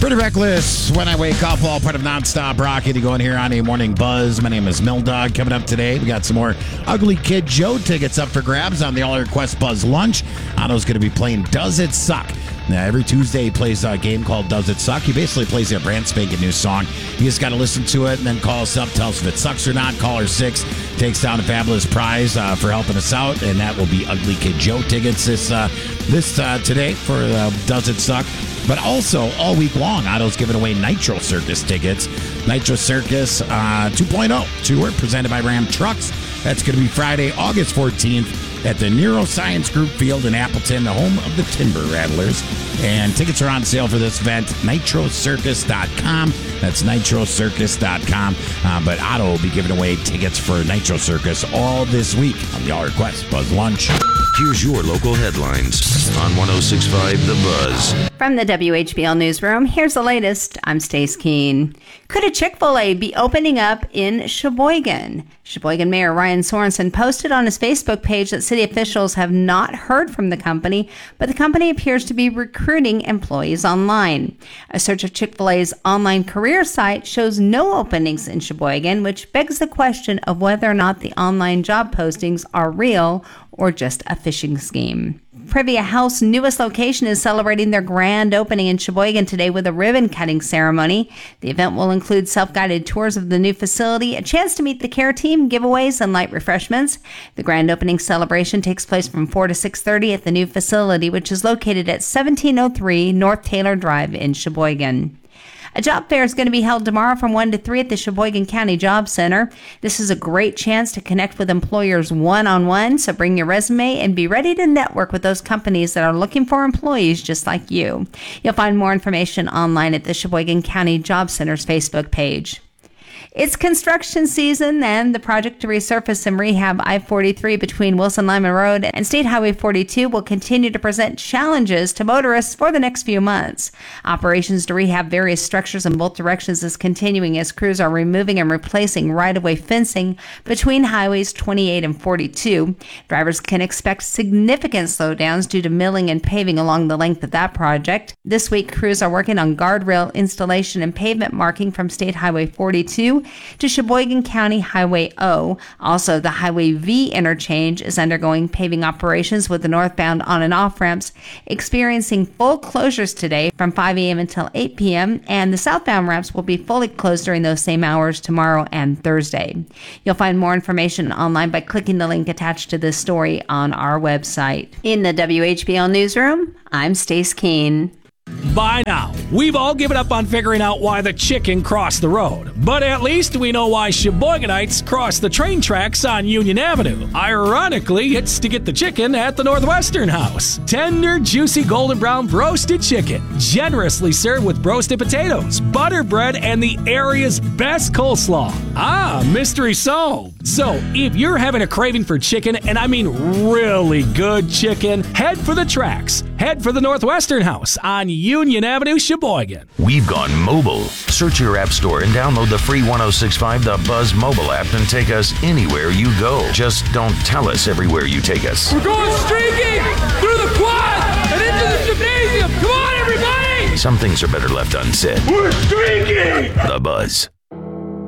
Pretty reckless when I wake up, all part of Nonstop Rocket. You going here on a morning buzz. My name is Mildog. Coming up today, we got some more Ugly Kid Joe tickets up for grabs on the All Request Buzz Lunch. Otto's going to be playing Does It Suck? Now, every Tuesday he plays a game called Does It Suck? He basically plays a brand spanking new song. You just got to listen to it and then call us up, tell us if it sucks or not. Caller 6 takes down a fabulous prize for helping us out, and that will be Ugly Kid Joe tickets this today for Does It Suck? But also, all week long, Otto's giving away Nitro Circus tickets. Nitro Circus 2.0 tour presented by Ram Trucks. That's going to be Friday, August 14th at the Neuroscience Group Field in Appleton, the home of the Timber Rattlers. And tickets are on sale for this event, nitrocircus.com. That's nitrocircus.com. But Otto will be giving away tickets for Nitro Circus all this week on the All Request Buzz Lunch. Here's your local headlines on 106.5 The Buzz. From the WHBL Newsroom, here's the latest. I'm Stace Keene. Could a Chick-fil-A be opening up in Sheboygan? Sheboygan Mayor Ryan Sorensen posted on his Facebook page that city officials have not heard from the company, but the company appears to be recruiting employees online. A search of Chick-fil-A's online career site shows no openings in Sheboygan, which begs the question of whether or not the online job postings are real or just a phishing scheme. Privia House's newest location is celebrating their grand opening in Sheboygan today with a ribbon-cutting ceremony. The event will include self-guided tours of the new facility, a chance to meet the care team, giveaways, and light refreshments. The grand opening celebration takes place from 4 to 6:30 at the new facility, which is located at 1703 North Taylor Drive in Sheboygan. A job fair is going to be held tomorrow from 1 to 3 at the Sheboygan County Job Center. This is a great chance to connect with employers one-on-one, so bring your resume and be ready to network with those companies that are looking for employees just like you. You'll find more information online at the Sheboygan County Job Center's Facebook page. It's construction season, and the project to resurface and rehab I-43 between Wilson-Lyman Road and State Highway 42 will continue to present challenges to motorists for the next few months. Operations to rehab various structures in both directions is continuing as crews are removing and replacing right-of-way fencing between highways 28 and 42. Drivers can expect significant slowdowns due to milling and paving along the length of that project. This week, crews are working on guardrail installation and pavement marking from State Highway 42 to Sheboygan County Highway O. Also, the Highway V interchange is undergoing paving operations with the northbound on and off ramps experiencing full closures today from 5 a.m. until 8 p.m., and the southbound ramps will be fully closed during those same hours tomorrow and Thursday. You'll find more information online by clicking the link attached to this story on our website. In the WHBL Newsroom, I'm Stace Keene. By now, we've all given up on figuring out why the chicken crossed the road. But at least we know why Sheboyganites cross the train tracks on Union Avenue. Ironically, it's to get the chicken at the Northwestern House. Tender, juicy, golden brown roasted chicken, generously served with roasted potatoes, butter bread, and the area's best coleslaw. Ah, mystery solved. So, if you're having a craving for chicken, and I mean really good chicken, head for the tracks. Head for the Northwestern House on Union Avenue, Sheboygan. We've gone mobile. Search your app store and download the free 106.5 The Buzz mobile app and take us anywhere you go. Just don't tell us everywhere you take us. We're going streaking through the quad and into the gymnasium. Come on, everybody! Some things are better left unsaid. We're streaking! The Buzz.